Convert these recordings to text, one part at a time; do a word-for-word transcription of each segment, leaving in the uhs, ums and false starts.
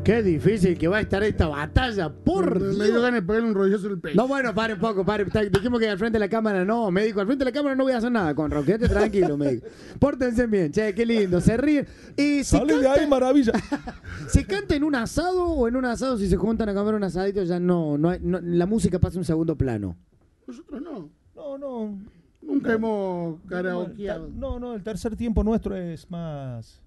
Qué difícil que va a estar esta batalla, por Me, Dios. me dio ganas de pegarle un rodillazo en el pecho. No, bueno, pare un poco, pare. Dijimos que al frente de la cámara no, médico. Al frente de la cámara no voy a hacer nada con Roquete, tranquilo, médico. Pórtense bien, che, qué lindo, se ríen. Y si Sale de canta, ahí, maravilla. si canta en un asado o en un asado, si se juntan a comer un asadito, ya no, no, hay, no la música pasa a un segundo plano. Nosotros no. No, no. Nunca no, hemos no, karaokeado. No, no, el tercer tiempo nuestro es más...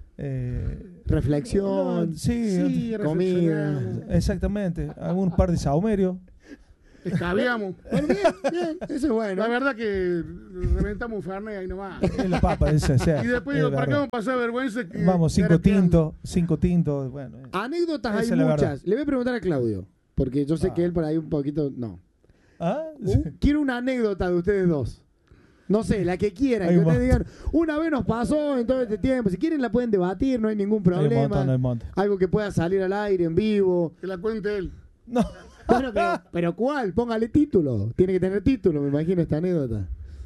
Eh, Reflexión, no, sí, Sí, comida. reflexionamos. exactamente. Algún par de saumerios. Escabiamos. Bueno, bien, bien, eso es bueno. La verdad que reventamos un Fernet ahí nomás. Es la papa, esa, esa, Y después es digo, ¿para qué verdad. vamos a pasar vergüenza? Que Vamos, cinco careteando? tintos, cinco tintos, bueno. eh. Anécdotas Esa hay es la verdad. muchas. Le voy a preguntar a Claudio, porque yo sé Ah. que él por ahí un poquito... No. ¿Ah? Uh, quiero una anécdota de ustedes dos. No sé, la que quieran. Hay Que un ustedes digan, montón. una vez nos pasó en todo este tiempo. Si quieren la pueden debatir, no hay ningún Hay un problema. montón, hay un montón. Algo que pueda salir al aire en vivo. Que la cuente él. No. Bueno, pero, pero ¿cuál? Póngale título. Tiene que tener título, me imagino, esta anécdota.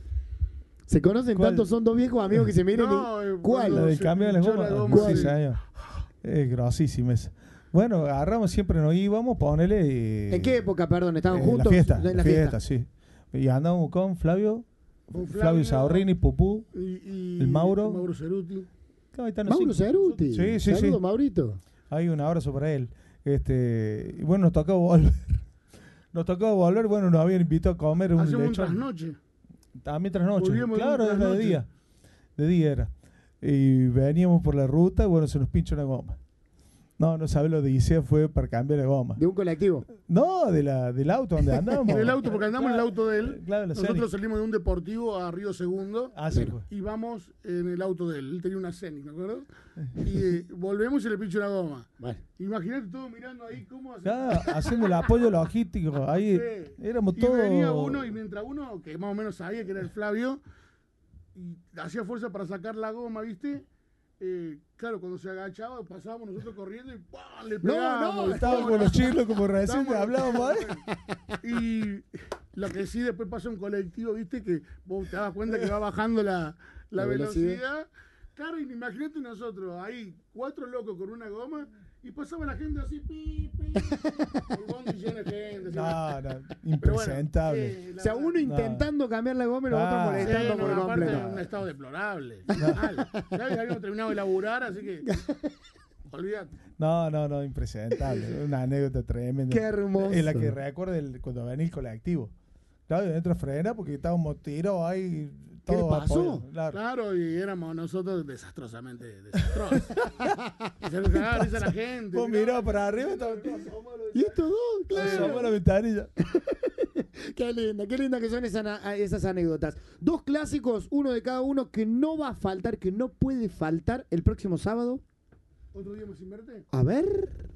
¿Se conocen ¿Cuál? tanto? Son dos viejos amigos que se miren No, y... eh, ¿Cuál? La cuando del se cambio de las pinchó la gomas. goma, Sí, sí. señor. Es grosísima esa. Bueno, agarramos, siempre nos íbamos, ponele. eh, ¿En qué época, perdón? ¿Estaban eh, juntos? La fiesta, En la fiesta, sí. Y andábamos con Flavio, Con Flavio Saorrini, Pupú. y, y el Mauro. Mauro Ceruti. Ahí están los Mauro cinco. Ceruti. Sí, sí, Saludos, sí. Maurito. Hay un abrazo para él. Este, y bueno, nos tocó volver. Nos tocó volver, bueno, nos habían invitado a comer un Hacemos un lechón. trasnoche. También trasnoche. Volvíamos de un Claro, era de trasnoche. día. De día era. Y veníamos por la ruta y bueno, se nos pincha una goma. No, no sabe lo de Isea fue para cambiar la goma. De un colectivo. No, de la, del auto donde andamos. Del auto, porque andamos en el auto de él. Claro, la Nosotros Scenic. salimos de un deportivo a Río Segundo. Ah, sí, Pero- pues. Y vamos en el auto de él. Él tenía una Scenic, ¿me acuerdo? Y eh, volvemos y se le pincha una goma. Bueno. Imagínate todos mirando ahí cómo hace. Ya, haciendo el apoyo logístico. Ahí Sí. éramos Y todos. venía uno, y mientras uno, que más o menos sabía que era el Flavio, y hacía fuerza para sacar la goma, ¿viste? Eh, claro, cuando se agachaba, pasábamos nosotros corriendo y ¡pam! Le No, pegábamos. no, Estábamos con los chirlos como recién Estábamos- hablábamos ahí. Y lo que sí, después pasa un colectivo, ¿viste? Que vos te das cuenta que va bajando la, la La velocidad. velocidad. Claro, y imagínate nosotros, ahí, cuatro locos con una goma, y pasaba la gente así, pi, pi. El bondi lleno de gente. así. No, no, Pero bueno, impresentable. sí, la O sea, verdad. uno intentando cambiar la goma y los Ah. otros Sí, molestando no, por aparte en un completo. estado deplorable. Mal. Ya habíamos terminado de laburar, así que. Olvídate. No, no, no, impresentable. Una anécdota tremenda. Qué hermoso. Es la que recuerdo el- cuando venía el colectivo. Claro, dentro frena porque estábamos tirados ahí. ¿Qué le todo pasó? apoyo, Claro. Claro, y éramos nosotros desastrosamente desastrosos. Y se nos cagaba risa la gente. Vos mirabas para arriba y estaban todos Y estos dos, asomando claro. a la ventanilla. Qué linda, qué linda que son esas, ana- esas anécdotas. Dos clásicos, uno de cada uno, que no va a faltar, que no puede faltar el próximo sábado. ¿Otro día sin verte? A ver.